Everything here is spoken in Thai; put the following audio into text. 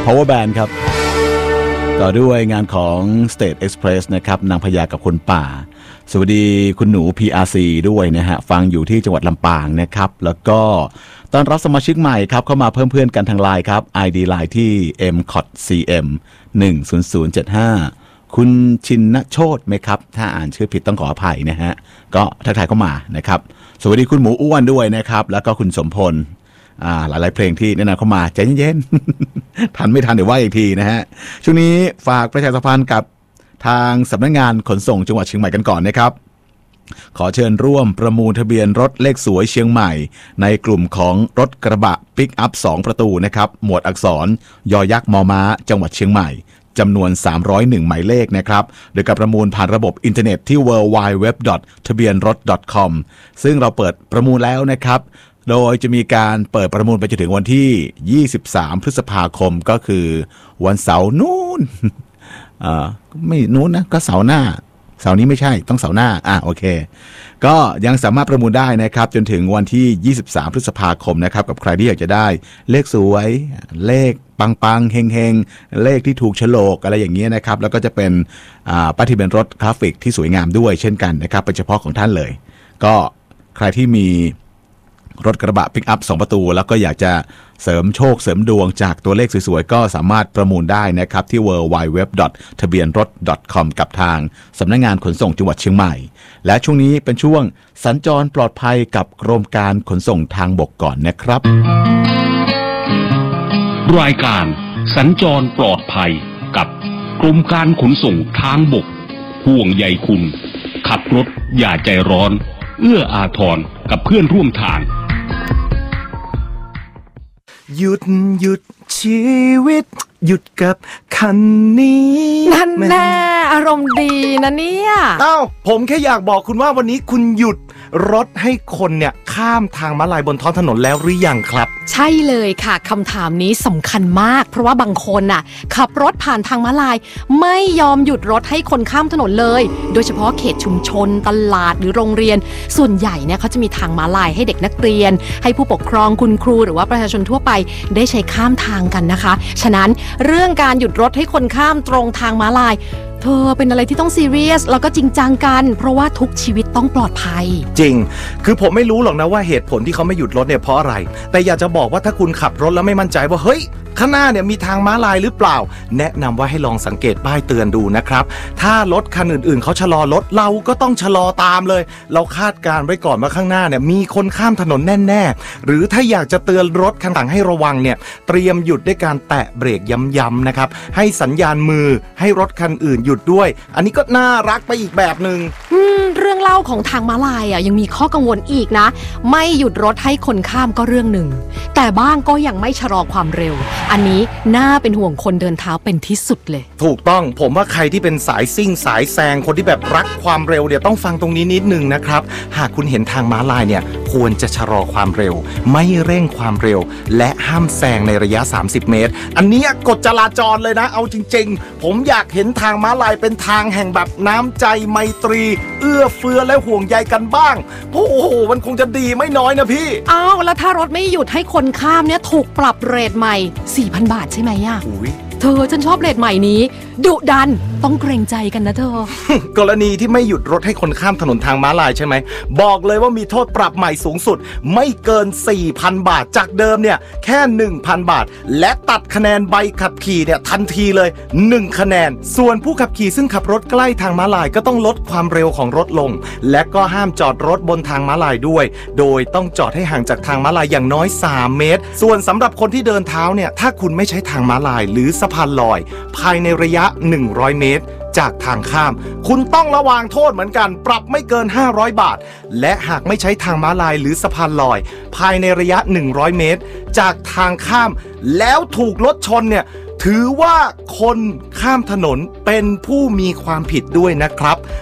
Power Band ครับต่อด้วยงานของ State Express นะครับนางพญากับคนป่าสวัสดีคุณหนู PRC ด้วยนะฮะฟังอยู่ที่จังหวัดลำปางนะครับแล้วก็ต้อนรับสมาชิกใหม่ครับเข้ามาเพิ่มเพื่อนกันทางไลน์ครับ ID ไลน์ที่ mcotcm 10075คุณชินณโชติไหมครับถ้าอ่านชื่อผิดต้องขออภัยนะฮะก็ทักทายเข้ามานะครับสวัสดีคุณหมูอ้วนด้วยนะครับแล้วก็คุณสมพลหลายๆเพลงที่แนะนำเข้ามาใจเย็นๆ ทันไม่ทันเดี๋ยวว่าอีกทีนะฮะช่วงนี้ฝากประชาสัมพันธ์กับทางสำนักงานขนส่งจังหวัดเชียงใหม่กันก่อนนะครับขอเชิญร่วมประมูลทะเบียนรถเลขสวยเชียงใหม่ในกลุ่มของรถกระบะปิกอัพ2ประตูนะครับหมวดอักษรยอยักษ์มอม้าจังหวัดเชียงใหม่จำนวน301หมายเลขนะครับโดยการประมูลผ่านระบบอินเทอร์เน็ตที่ www.ทะเบียนรถ .com ซึ่งเราเปิดประมูลแล้วนะครับโดยจะมีการเปิดประมูลไปจนถึงวันที่23พฤษภาคมก็คือวันเสาร์นู้นไม่นู้นนะก็เสาร์หน้าเสาร์นี้ไม่ใช่ต้องเสาร์หน้าโอเคก็ยังสามารถประมูลได้นะครับจนถึงวันที่23พฤษภาคมนะครับกับใครที่อยากจะได้เลขสวยเลขปังๆเฮงๆเลขที่ถูกโฉลกอะไรอย่างเงี้ยนะครับแล้วก็จะเป็นป้ายทะเบียนรถกราฟิกที่สวยงามด้วยเช่นกันนะครับเป็นเฉพาะของท่านเลยก็ใครที่มีรถกระบะปิกอัพ2ประตูแล้วก็อยากจะเสริมโชคเสริมดวงจากตัวเลขสวยๆก็สามารถประมูลได้นะครับที่ www.ทะเบียนรถ .com กับทางสำนักงานขนส่งจังหวัดเชียงใหม่และช่วงนี้เป็นช่วงสัญจรปลอดภัยกับกรมการขนส่งทางบกก่อนนะครับรายการสัญจรปลอดภัยกับกรมการขนส่งทางบกห่วงใยคุณขับรถอย่าใจร้อนเอื้ออาทรกับเพื่อนร่วมทางหยุดชีวิตหยุดกับคันนี้นั่นแน่อารมณ์ดีนะเนี่ยผมแค่อยากบอกคุณว่าวันนี้คุณหยุดรถให้คนเนี่ยข้ามทางม้าลายบนท้องถนนแล้วหรือยังครับใช่เลยค่ะคำถามนี้สำคัญมากเพราะว่าบางคนน่ะขับรถผ่านทางม้าลายไม่ยอมหยุดรถให้คนข้ามถนนเลยโดยเฉพาะเขตชุมชนตลาดหรือโรงเรียนส่วนใหญ่เนี่ยเขาจะมีทางม้าลายให้เด็กนักเรียนให้ผู้ปกครองคุณครูหรือว่าประชาชนทั่วไปได้ใช้ข้ามทางกันนะคะฉะนั้นเรื่องการหยุดรถให้คนข้ามตรงทางม้าลายเธอเป็นอะไรที่ต้องซีเรียสแล้วก็จริงจังกันเพราะว่าทุกชีวิตต้องปลอดภัยจริงคือผมไม่รู้หรอกนะว่าเหตุผลที่เขาไม่หยุดรถเนี่ยเพราะอะไรแต่อยากจะบอกว่าถ้าคุณขับรถแล้วไม่มั่นใจว่าเฮ้ยข้างหน้าเนี่ยมีทางม้าลายหรือเปล่าแนะนำว่าให้ลองสังเกตป้ายเตือนดูนะครับถ้ารถคันอื่นๆเขาชะลอรถเราก็ต้องชะลอตามเลยเราคาดการไว้ก่อนว่าข้างหน้าเนี่ยมีคนข้ามถนนแน่ๆหรือถ้าอยากจะเตือนรถคันหลังให้ระวังเนี่ยเตรียมหยุดด้วยการแตะเบรกย้ำๆนะครับให้สัญญาณมือให้รถคันอื่นหยุดด้วยอันนี้ก็น่ารักไปอีกแบบนึงเรื่องเล่าของทางม้าลายยังมีข้อกังวลอีกนะไม่หยุดรถให้คนข้ามก็เรื่องหนึ่งแต่บ้างก็ยังไม่ชะลอความเร็วอันนี้น่าเป็นห่วงคนเดินเท้าเป็นที่สุดเลยถูกต้องผมว่าใครที่เป็นสายซิ่งสายแซงคนที่แบบรักความเร็วเนี่ยต้องฟังตรงนี้นิดนึงนะครับหากคุณเห็นทางม้าลายเนี่ยควรจะชะลอความเร็วไม่เร่งความเร็วและห้ามแซงในระยะ30เมตรอันนี้กฎจราจรเลยนะเอาจริงๆผมอยากเห็นทางม้าลายเป็นทางแห่งแบบน้ำใจไมตรีเอื้อเฟื้อและห่วงใยกันบ้างโอ้โหมันคงจะดีไม่น้อยนะพี่แล้วถ้ารถไม่หยุดให้คนข้ามเนี่ยถูกปรับเรทใหม่ 4,000 บาทใช่ไหมเธอฉันชอบเรทใหม่นี้ดุดันต้องเกรงใจกันนะเธอกรณีที่ไม่หยุดรถให้คนข้ามถนนทางม้าลายใช่ไหมบอกเลยว่ามีโทษปรับใหม่สูงสุดไม่เกิน 4,000 บาทจากเดิมเนี่ยแค่ 1,000 บาทและตัดคะแนนใบขับขี่เนี่ยทันทีเลย1คะแนนส่วนผู้ขับขี่ซึ่งขับรถใกล้ทางม้าลายก็ต้องลดความเร็วของรถลงและก็ห้ามจอดรถบนทางม้าลายด้วยโดยต้องจอดให้ห่างจากทางม้าลายอย่างน้อย3เมตรส่วนสำหรับคนที่เดินเท้าเนี่ยถ้าคุณไม่ใช้ทางม้าลายหรือสะพานลอยภายในระยะ100เมตรจากทางข้ามคุณต้องระวางโทษเหมือนกันปรับไม่เกิน500 บาทและหากไม่ใช้ทางม้าลายหรือสะพานลอยภายในระยะ100เมตรจากทางข้ามแล้วถูกรถชนเนี่ยถือว่าคนข้ามถนนเป็นผู้มีความผิดด้วยนะครับ